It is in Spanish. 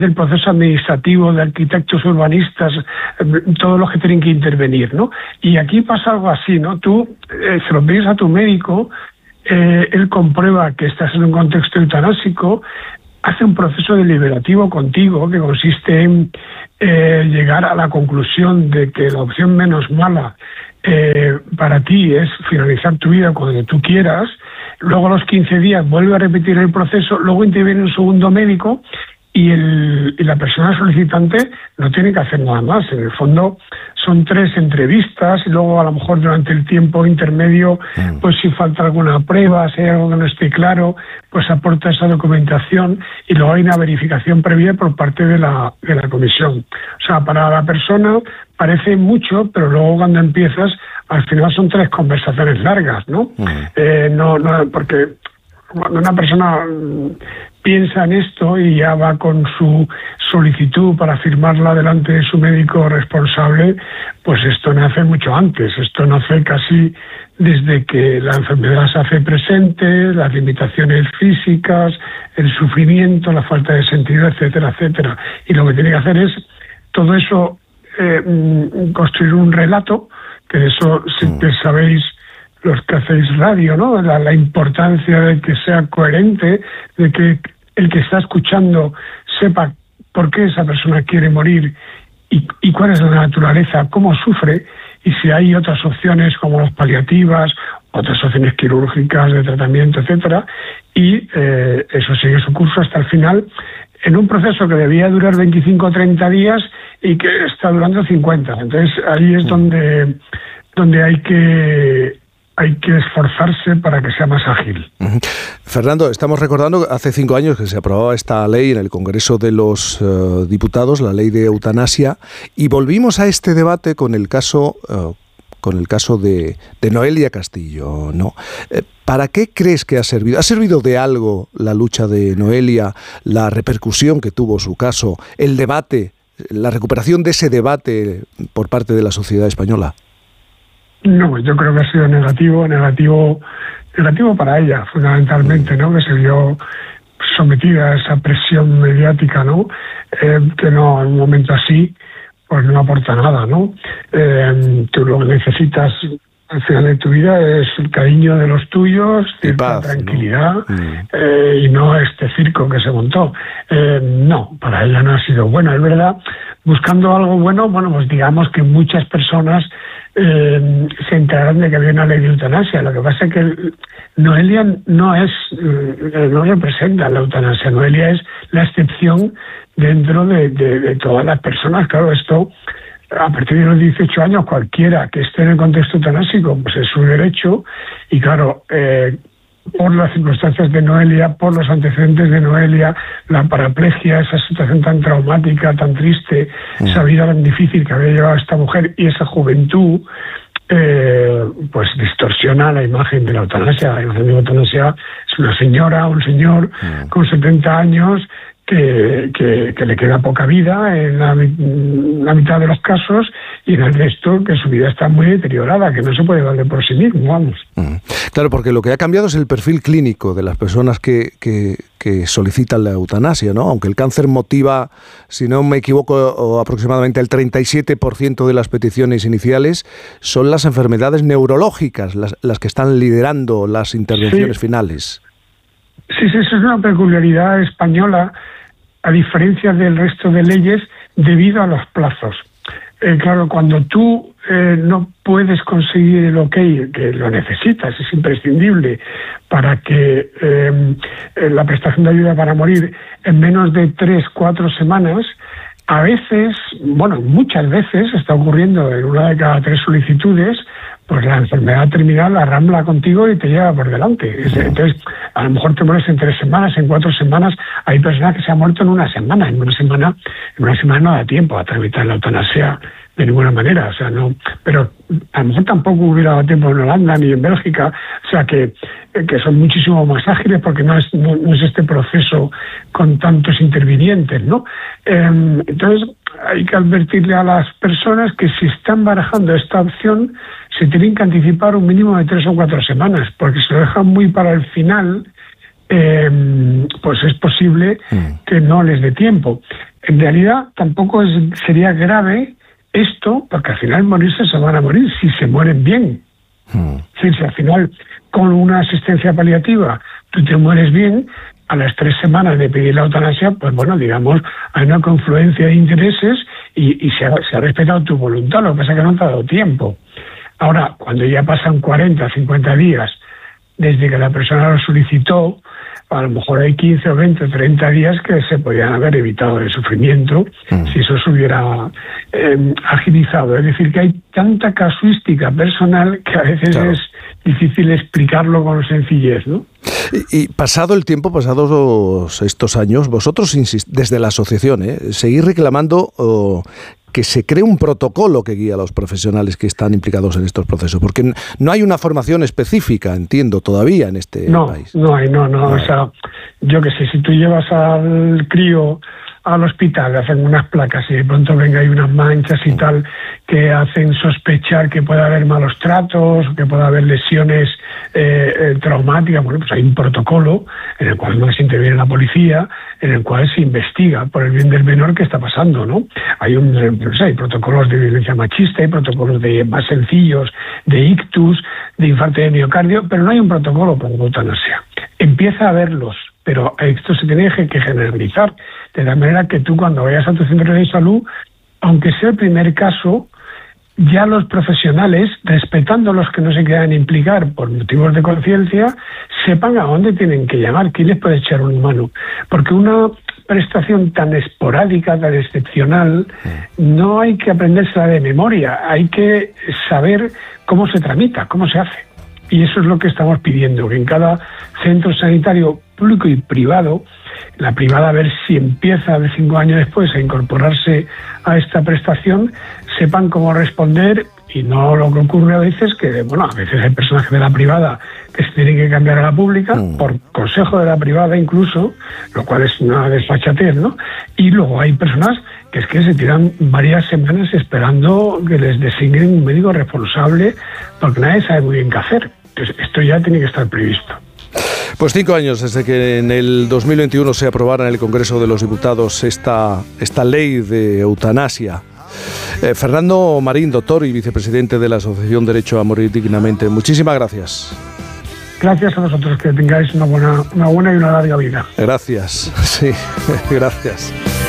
del proceso administrativo, de arquitectos urbanistas, todos los que tienen que intervenir, ¿no? Y aquí pasa algo así, ¿no? Tú se lo pides a tu médico, él comprueba que estás en un contexto eutanásico, hace un proceso deliberativo contigo que consiste en llegar a la conclusión de que la opción menos mala para ti es finalizar tu vida cuando tú quieras. Luego a los 15 días vuelve a repetir el proceso, luego interviene un segundo médico y la persona solicitante no tiene que hacer nada más. En el fondo son 3 entrevistas y luego a lo mejor durante el tiempo intermedio, pues si falta alguna prueba, si hay algo que no esté claro, pues aporta esa documentación y luego hay una verificación previa por parte de la comisión. O sea, para la persona parece mucho, pero luego cuando empiezas, al final son 3 conversaciones largas, ¿no? No, porque cuando una persona piensa en esto y ya va con su solicitud para firmarla delante de su médico responsable, pues esto nace mucho antes. Esto nace casi desde que la enfermedad se hace presente, las limitaciones físicas, el sufrimiento, la falta de sentido, etcétera, etcétera. Y lo que tiene que hacer es todo eso, construir un relato, que de eso siempre sabéis los que hacéis radio, ¿no? La importancia de que sea coherente, de que el que está escuchando sepa por qué esa persona quiere morir y cuál es la naturaleza, cómo sufre, y si hay otras opciones como las paliativas, otras opciones quirúrgicas de tratamiento, etcétera, y eso sigue su curso hasta el final, en un proceso que debía durar 25 o 30 días y que está durando 50. Entonces ahí es donde hay que esforzarse para que sea más ágil. Fernando, estamos recordando que hace 5 años que se aprobaba esta ley en el Congreso de los Diputados, la ley de eutanasia, y volvimos a este debate con el caso de Noelia Castillo, ¿no? ¿Para qué crees que ha servido? ¿Ha servido de algo la lucha de Noelia, la repercusión que tuvo su caso, el debate, la recuperación de ese debate por parte de la sociedad española? No, yo creo que ha sido negativo para ella, fundamentalmente, ¿no? Que se vio sometida a esa presión mediática, ¿no? Que no, en un momento así, pues no aporta nada, ¿no? Tú lo que necesitas al final de tu vida es el cariño de los tuyos, cierta tranquilidad, ¿no? Y no este circo que se montó. No, para ella no ha sido bueno, es verdad. Buscando algo bueno, pues digamos que muchas personas se enteraron de que había una ley de eutanasia. Lo que pasa es que Noelia no representa la eutanasia. Noelia es la excepción dentro de todas las personas. Claro, esto a partir de los 18 años cualquiera que esté en el contexto eutanásico pues es su derecho, y claro, por las circunstancias de Noelia, por los antecedentes de Noelia, la paraplegia, esa situación tan traumática, tan triste, esa vida tan difícil que había llevado esta mujer y esa juventud, pues distorsiona la imagen de la eutanasia. La imagen de la eutanasia es una señora, un señor con 70 años que le queda poca vida en la mitad de los casos, y en el resto que su vida está muy deteriorada, que no se puede valer por sí mismo, vamos. Claro, porque lo que ha cambiado es el perfil clínico de las personas que solicitan la eutanasia, ¿no? Aunque el cáncer motiva, si no me equivoco, aproximadamente el 37% de las peticiones iniciales, son las enfermedades neurológicas las que están liderando las intervenciones finales. Sí, eso es una peculiaridad española, a diferencia del resto de leyes, debido a los plazos. Claro, cuando tú no puedes conseguir el ok, que lo necesitas, es imprescindible para que la prestación de ayuda para morir en menos de 3-4 semanas, a veces, muchas veces está ocurriendo en una de cada 3 solicitudes, pues la enfermedad terminal arrambla contigo y te lleva por delante. Entonces, a lo mejor te mueres en 3 semanas, en 4 semanas. Hay personas que se han muerto en una semana. En una semana no da tiempo a tramitar la eutanasia de ninguna manera. O sea, no. Pero a lo mejor tampoco hubiera dado tiempo en Holanda ni en Bélgica. O sea, que son muchísimo más ágiles porque no es este proceso con tantos intervinientes, ¿no? Entonces, hay que advertirle a las personas que si están barajando esta opción, se tienen que anticipar un mínimo de 3 o 4 semanas, porque si lo dejan muy para el final, pues es posible que no les dé tiempo. En realidad tampoco sería grave esto, porque al final morirse se van a morir si se mueren bien. Si al final con una asistencia paliativa tú te mueres bien, a las 3 semanas de pedir la eutanasia, pues bueno, digamos, hay una confluencia de intereses y se ha respetado tu voluntad, lo que pasa es que no te ha dado tiempo. Ahora, cuando ya pasan 40, 50 días desde que la persona lo solicitó, a lo mejor hay 15 o 20 o 30 días que se podían haber evitado el sufrimiento si eso se hubiera agilizado. Es decir, que hay tanta casuística personal que a veces es difícil explicarlo con sencillez, ¿no? Y pasado el tiempo, pasados estos años, vosotros desde la asociación, seguís reclamando que se cree un protocolo que guíe a los profesionales que están implicados en estos procesos, porque no hay una formación específica, entiendo, todavía en este país. No hay. O sea, yo que sé, si tú llevas al crío al hospital, le hacen unas placas y de pronto venga hay unas manchas y tal que hacen sospechar que puede haber malos tratos, que puede haber lesiones traumáticas, bueno, pues hay un protocolo en el cual no se interviene la policía, en el cual se investiga por el bien del menor qué está pasando, ¿no? Hay protocolos de violencia machista, hay protocolos más sencillos de ictus, de infarto de miocardio, pero no hay un protocolo para la eutanasia. Empieza a haberlos, pero esto se tiene que generalizar, de la manera que tú cuando vayas a tu centro de salud, aunque sea el primer caso, ya los profesionales, respetando a los que no se quieran implicar por motivos de conciencia, sepan a dónde tienen que llamar, quién les puede echar una mano. Porque una prestación tan esporádica, tan excepcional, no hay que aprendérsela de memoria, hay que saber cómo se tramita, cómo se hace. Y eso es lo que estamos pidiendo, que en cada centro sanitario público y privado, la privada a ver si empieza de 5 años después a incorporarse a esta prestación, sepan cómo responder y no lo que ocurre a veces, que bueno, a veces hay personas de la privada que se tienen que cambiar a la pública, por consejo de la privada incluso, lo cual es una desfachatez, ¿no? Y luego hay personas que es que se tiran varias semanas esperando que les designen un médico responsable porque nadie sabe muy bien qué hacer. Entonces, esto ya tiene que estar previsto. Pues 5 años desde que en el 2021 se aprobara en el Congreso de los Diputados esta ley de eutanasia. Fernando Marín, doctor y vicepresidente de la Asociación Derecho a Morir Dignamente, muchísimas gracias. Gracias a vosotros, que tengáis una buena y una larga vida. Gracias, sí, gracias.